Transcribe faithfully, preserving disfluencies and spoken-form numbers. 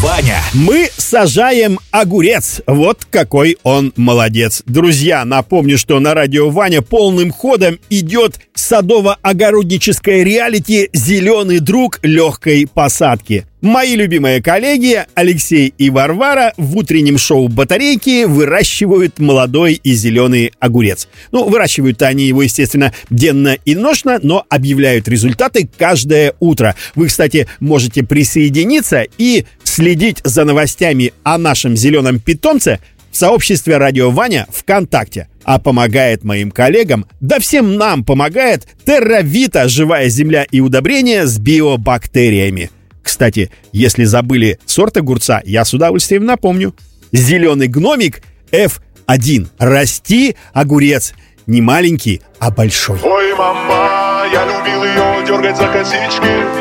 Ваня. Мы сажаем огурец. Вот какой он молодец. Друзья, напомню, что на радио Ваня полным ходом идет садово-огородническое реалити «Зеленый друг легкой посадки». Мои любимые коллеги Алексей и Варвара в утреннем шоу «Батарейки» выращивают молодой и зеленый огурец. Ну, выращивают они его, естественно, денно и ношно, но объявляют результаты каждое утро. Вы, кстати, можете присоединиться и следить за новостями о нашем зеленом питомце в сообществе «Радио Ваня» ВКонтакте. А помогает моим коллегам, да всем нам помогает Терравита «Живая земля и удобрения» с биобактериями. Кстати, если забыли сорт огурца, я с удовольствием напомню. Зеленый гномик эф один. Расти, огурец. Не маленький, а большой. Ой, мама, я любил ее дергать за косички.